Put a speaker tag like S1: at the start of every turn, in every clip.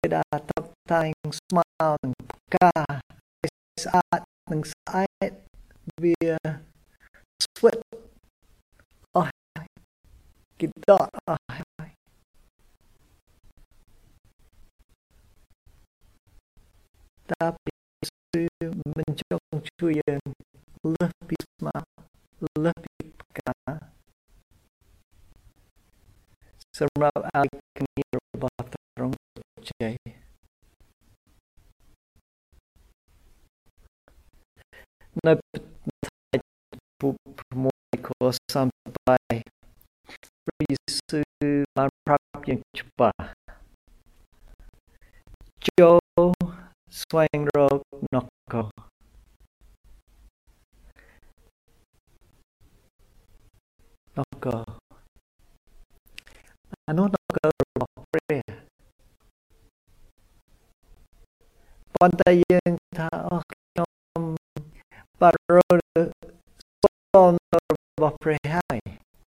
S1: đã tập thành smile ng pagka sa at ng sait via sweat oh kita tapi sự menjong chuyên lebih smile lebih pekaสำหรับอาลิกนีរបស់ត្រង់ជ័យនៅថ្ងៃពុ6ខែ38ព្រះយេស៊ូវបានប្រាប់យ៉ាងច្បាស់ចូលស្វែងរកនគរអានោះនគររបស់ព្រះប៉ុន្តែយើងថាអូខ្ញុំបាត់រកស្គាល់របស់ព្រះហើយ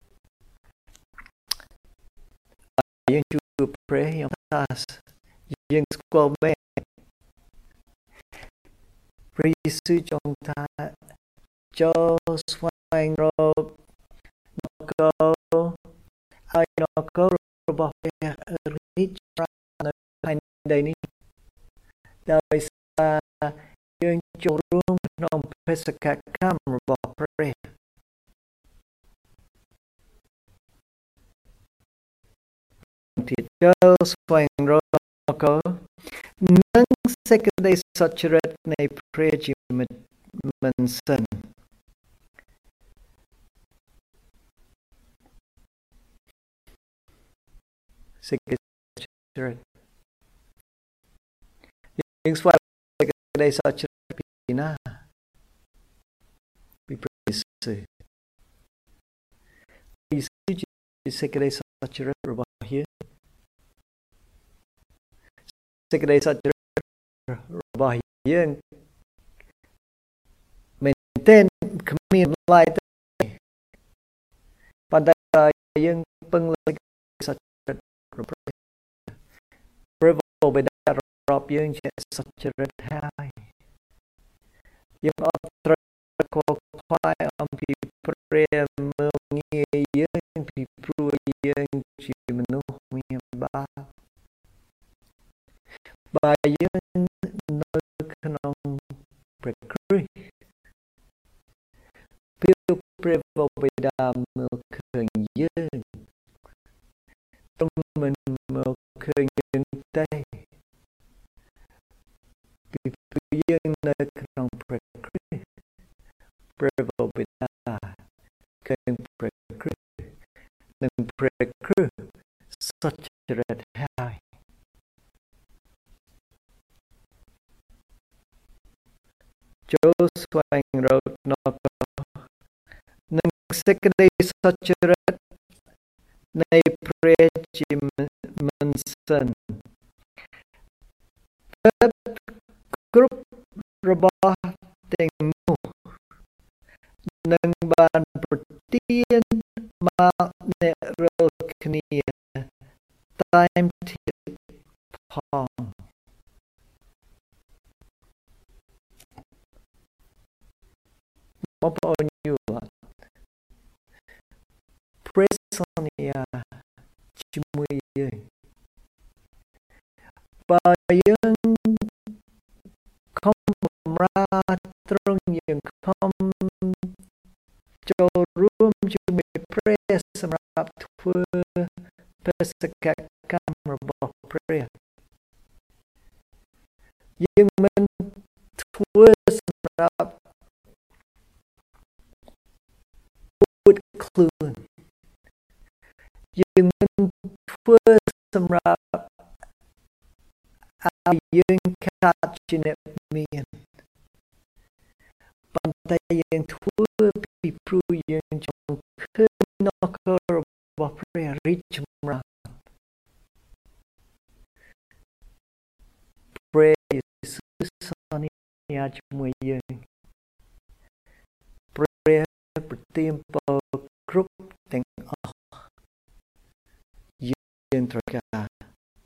S1: យើងជួបព្រះយើងថាយើងស្គាល់មែនព្រះយេស៊ូវចង់ថាចូលស្វែងរកនគរឲ្យនគររបស់ព្រះរីកចម្រើននៅផែនដីនេះដោយសារយើងចូលរួមក្នុងបេសកកម្មរបស់ព្រះទីចូលស្វែងរកនគរនិងសេចក្តីសុចរិតនៃព្រះជាមិនសិនសេចក្តីសុចរិតយើងស្វែងសេចក្តីសុចរិតពីណាពីព្រះយេស៊ូវជាសេចក្តីសុចរិតរបស់យើងសេចក្តីសុចរិតរបស់យើងមែនទែនគ្មានឡើយទេប៉ុន្តែយើងពឹងលើសុចរិតរបស់ព្រះបិតារាប់យើងជាសុចរិតហើយយើងអត់ត្រូវខ្វល់ខ្វាយអំពីព្រះមើលងាយយើងពីព្រោះយើងជាមនុស្សមានបាបបើយើងនៅក្នុងព្រះគ្រីស្ទពេលព្រះបិតាមើលឃើញយើងទ្រង់មិនមើលឃើញយើងទេពីព្រោះយើងនៅក្នុងព្រះគ្រីស្ទព្រះបិតាឃើញព្រះគ្រីស្ទនិងព្រះគ្រីស្ទសុចរិតហើយចូលស្វែងរកនគរនិងសេចក្តីសុចរិតនៃព្រះជាមិនសិនគ្រប់របស់ទាំងនោះនឹងបានប្រទានមកអ្នករាល់គ្នាតែមទៀតផងបងប្អូនយល់ព្រះសន្យាជាមួយយើងបើយើងខំបម្រើទ្រង់យើងខំចូលរួមជាមួយព្រះសម្រាប់ធ្វើបេសកកម្មរបស់ព្រះយើងមិនធ្វើសម្រាប់ពួតខ្លួនយើងមិនធ្វើសម្រាប់ឲ្យយើងខាតជាអ្នកមានប៉ុន្តែយើងធ្វើពីព្រោះយើងចង់ឃើញនគររបស់ព្រះរីកចម្រើនព្រះយេស៊ូវសន្យាជាមួយយើងព្រះប្រទានពរគ្រប់ទាំងអស់យើងត្រូវការ